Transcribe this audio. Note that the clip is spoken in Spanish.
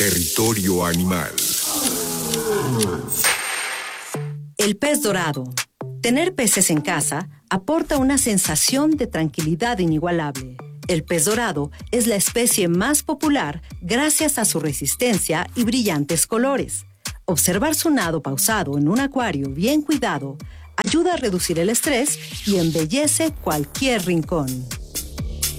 Territorio Animal. El pez dorado. Tener peces en casa aporta una sensación de tranquilidad inigualable. El pez dorado es la especie más popular gracias a su resistencia y brillantes colores. Observar su nado pausado en un acuario bien cuidado ayuda a reducir el estrés y embellece cualquier rincón.